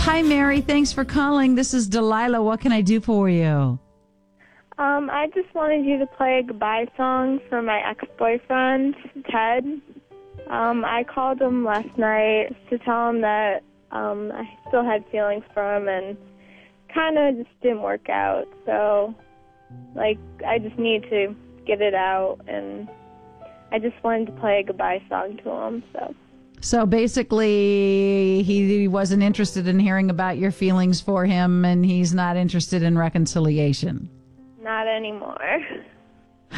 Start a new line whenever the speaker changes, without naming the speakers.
Hi, Mary. Thanks for calling. This is Delilah. What can I do for you?
I just wanted you to play a goodbye song for my ex-boyfriend, Ted. I called him last night to tell him that I still had feelings for him and kind of just didn't work out. So, I just need to get it out, and I just wanted to play a goodbye song to him,
So basically, he wasn't interested in hearing about your feelings for him, and he's not interested in reconciliation.
Not anymore.